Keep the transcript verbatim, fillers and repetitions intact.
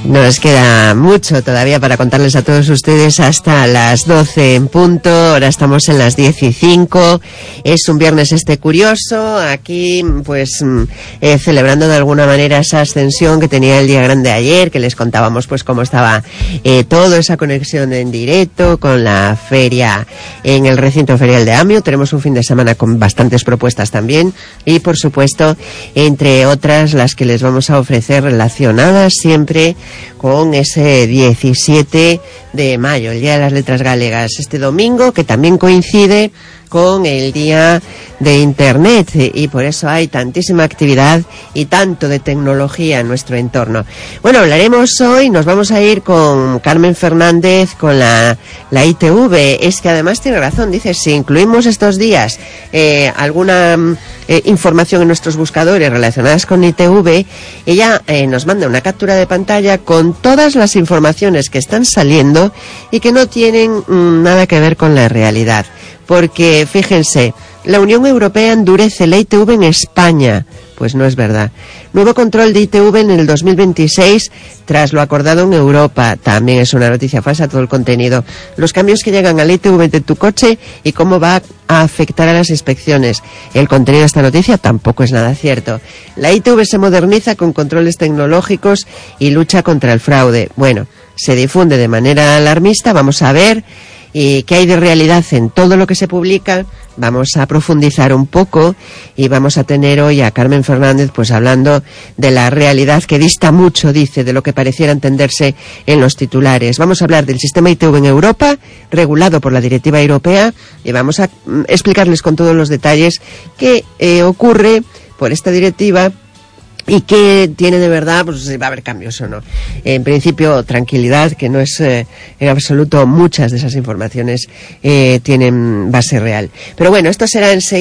Nos queda mucho todavía para contarles a todos ustedes hasta las doce en punto. Ahora estamos en las diez y cinco. Es un viernes este curioso. Aquí, pues, eh, celebrando de alguna manera esa ascensión que tenía el día grande ayer, que les contábamos, pues, cómo estaba eh, todo, esa conexión en directo con la feria en el recinto ferial de Amio. Tenemos un fin de semana con bastantes propuestas también. Y, por supuesto, entre otras, las que les vamos a ofrecer relacionadas siempre con ese diecisiete de mayo, el Día de las Letras Galegas, este domingo, que también coincide con el Día de Internet, y por eso hay tantísima actividad y tanto de tecnología en nuestro entorno. Bueno, hablaremos hoy, nos vamos a ir con Carmen Fernández, con la, la I T V. Es que además tiene razón, dice, si incluimos estos días eh, alguna eh, información en nuestros buscadores relacionadas con I T V, ella eh, nos manda una captura de pantalla con todas las informaciones que están saliendo y que no tienen mm, nada que ver con la realidad. Porque, fíjense, la Unión Europea endurece la I T V en España. Pues no es verdad. Nuevo control de I T V en el dos mil veintiséis tras lo acordado en Europa. También es una noticia falsa todo el contenido. Los cambios que llegan a la I T V de tu coche y cómo va a afectar a las inspecciones. El contenido de esta noticia tampoco es nada cierto. La I T V se moderniza con controles tecnológicos y lucha contra el fraude. Bueno, se difunde de manera alarmista. Vamos a ver y qué hay de realidad en todo lo que se publica. Vamos a profundizar un poco y vamos a tener hoy a Carmen Fernández pues hablando de la realidad que dista mucho, dice, de lo que pareciera entenderse en los titulares. Vamos a hablar del sistema I T V en Europa, regulado por la directiva europea, y vamos a mm, explicarles con todos los detalles qué eh, ocurre por esta directiva y que tiene de verdad, pues si va a haber cambios o no. En principio, tranquilidad, que no es eh, en absoluto, muchas de esas informaciones eh, tienen base real. Pero bueno, esto será enseguida.